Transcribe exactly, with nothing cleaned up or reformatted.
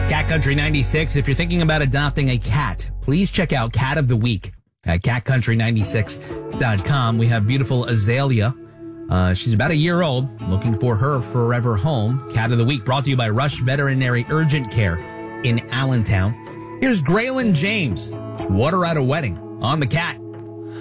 Cat Country ninety-six. If you're thinking about adopting a cat, please check out Cat of the Week at cat country ninety-six dot com. We have beautiful Azalea. Uh, she's about a year old, looking for her forever home. Cat of the Week brought to you by Rush Veterinary Urgent Care in Allentown. Here's Graylin James. It's Water at a Wedding on the Cat.